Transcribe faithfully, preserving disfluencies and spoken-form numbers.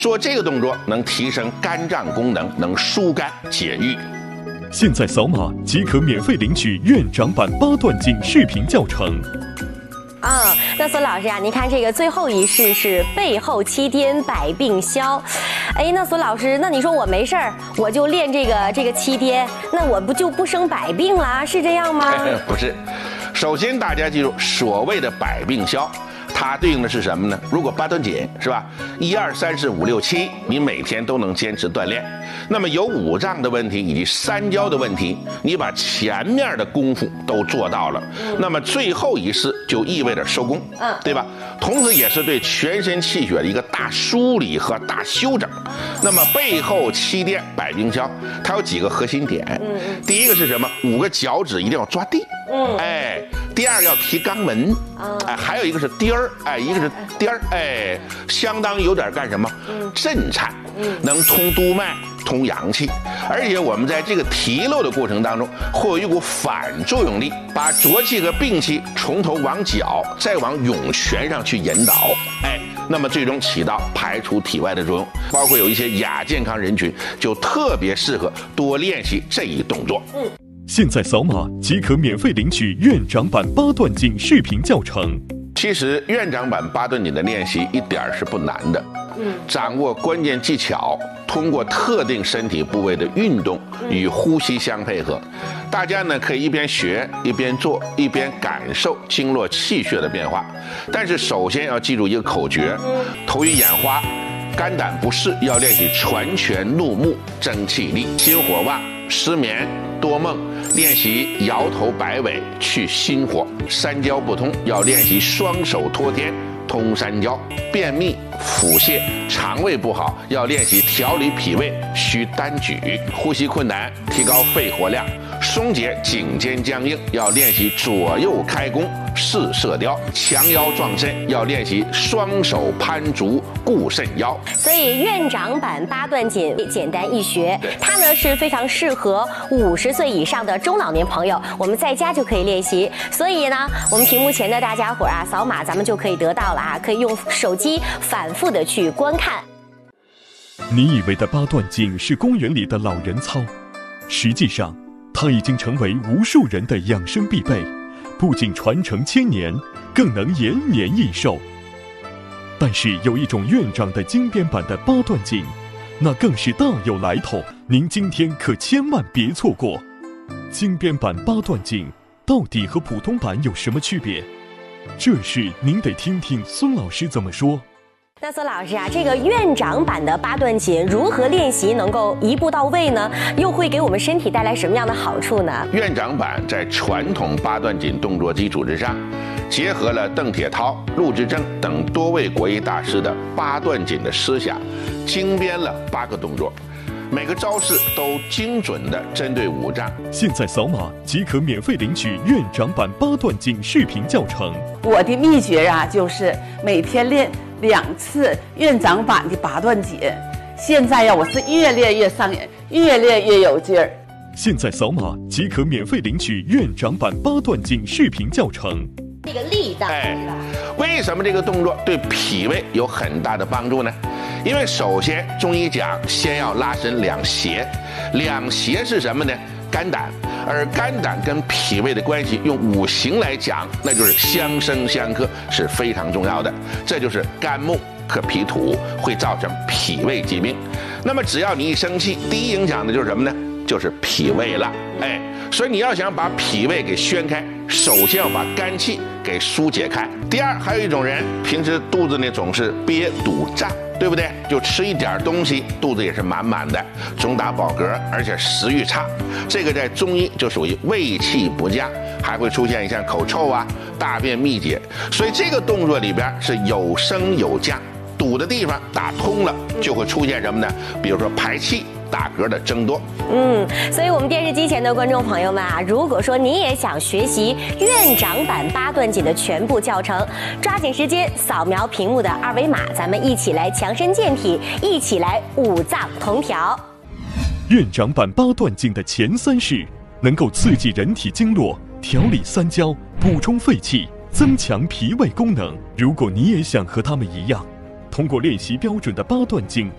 做这个动作能提升肝脏功能，能疏肝解郁。 现在扫码即可免费领取院长版八段锦视频教程。 啊、嗯，那孙老师啊，您看这个最后一式是背后七颠百病消。哎，那孙老师，那你说我没事儿，我就练这个这个七颠，那我不就不生百病了？是这样吗？ 不是，首先大家记住，所谓的百病消，它对应的是什么呢？如果八段锦是吧，一二三四五六七，你每天都能坚持锻炼，那么有五脏的问题以及三焦的问题，你把前面的功夫都做到了，嗯、那么最后一式就意味着收工，嗯，对吧？同时也是对全身气血的一个大梳理和大修整。那么背后七颠百病消，它有几个核心点。嗯，第一个是什么？五个脚趾一定要抓地。嗯，哎，第二个要提肛门。嗯，哎，还有一个是颠儿，哎，一个是颠儿，哎，相当有点干什么？嗯，震颤。嗯，能通督脉。通阳气，而且我们在这个提漏的过程当中，会有一股反作用力，把浊气和病气从头往脚，再往涌泉上去引导，哎，那么最终起到排除体外的作用。包括有一些亚健康人群，就特别适合多练习这一动作。嗯， 现在扫码即可免费领取院长版八段锦视频教程。 其实院长版八段锦的练习一点是不难的，嗯，掌握关键技巧。通过特定身体部位的运动与呼吸相配合，大家呢可以一边学一边做，一边感受经络气血的变化。但是首先要记住一个口诀：头晕眼花、肝胆不适要练习传拳怒目争气力；心火旺、失眠、多梦练习摇头摆尾去心火；三焦不通要练习双手托天通三焦；便秘、腹泻、肠胃不好要练习调理脾胃需单举；呼吸困难提高肺活量；松解颈肩僵硬要练习左右开弓试射雕；强腰壮肾要练习双手攀足固肾腰。 所以院长版八段锦简单易学，它呢是非常适合五十岁以上的中老年朋友，我们在家就可以练习。所以呢，我们屏幕前的大家伙啊，扫码咱们就可以得到了啊，可以用手机反复的去观看。 你以为的八段锦是公园里的老人操，实际上它已经成为无数人的养生必备，不仅传承千年，更能延年益寿。但是有一种院长的精编版的八段锦，那更是大有来头，您今天可千万别错过。精编版八段锦到底和普通版有什么区别？这事您得听听孙老师怎么说。 那孙老师啊，这个院长版的八段锦如何练习能够一步到位呢？又会给我们身体带来什么样的好处呢？ 院长版在传统八段锦动作基础之上，结合了邓铁涛、陆之正等多位国医大师的八段锦的思想，精编了八个动作，每个招式都精准地针对五脏。 现在扫码即可免费领取院长版八段锦视频教程。 我的秘诀啊，就是每天练两次院长版的八段锦。现在呀，我是越练越上瘾，越练越有劲儿。 现在扫码即可免费领取院长版八段锦视频教程。 这个力道， 哎，为什么这个动作对脾胃有很大的帮助呢？因为首先中医讲，先要拉伸两胁，两胁是什么呢？肝胆，而肝胆跟脾胃的关系，用五行来讲，那就是相生相克，是非常重要的。这就是肝木克脾土，会造成脾胃疾病。那么只要你一生气，第一影响的就是什么呢？就是脾胃了。哎，所以你要想把脾胃给宣开，首先要把肝气给疏解开。第二，还有一种人平时肚子呢总是憋堵胀，对不对？就吃一点东西，肚子也是满满的，总打饱嗝，而且食欲差。这个在中医就属于胃气不佳，还会出现像口臭啊、大便秘结。所以这个动作里边是有升有降，堵的地方打通了，就会出现什么呢？比如说排气、打嗝的增多。 嗯，所以我们电视机前的观众朋友们啊，如果说你也想学习院长版八段锦的全部教程，抓紧时间扫描屏幕的二维码，咱们一起来强身健体，一起来五脏同调。 院长版八段锦的前三式能够刺激人体经络，调理三焦，补充肺气，增强脾胃功能。如果你也想和他们一样，通过练习标准的八段锦